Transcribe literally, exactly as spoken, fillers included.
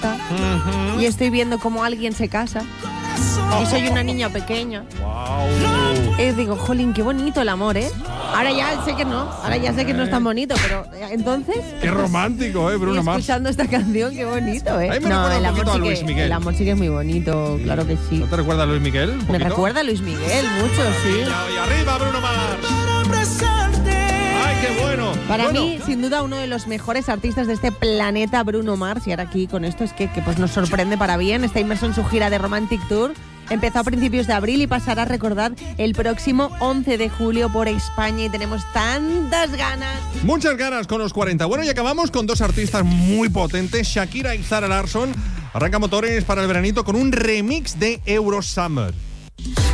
uh-huh. y estoy viendo cómo alguien se casa y soy una niña pequeña. Wow. Y digo, jolín, qué bonito el amor, ¿eh? Ahora ya sé que no, ahora ya sé que no es tan bonito, pero entonces... Qué romántico, ¿eh, Bruno Mars? Escuchando esta canción, qué bonito, ¿eh? A mí me no, recuerda el un amor, poquito sí a Luis que, Miguel. el amor sí que es muy bonito, claro que sí. ¿No te recuerda a Luis Miguel? un Me poquito? recuerda a Luis Miguel mucho, sí. Y arriba, Bruno Mars. ¡Ay, qué bueno! Para bueno. mí, sin duda, uno de los mejores artistas de este planeta, Bruno Mars. Y ahora aquí con esto es que, que pues nos sorprende para bien. Está inmerso en su gira de Romantic Tour. Empezó a principios de abril y pasará a recordar el próximo once de julio por España. Y tenemos tantas ganas. Muchas ganas con los cuarenta. Bueno, y acabamos con dos artistas muy potentes, Shakira y Zara Larsson. Arranca motores para el veranito con un remix de Eurosummer.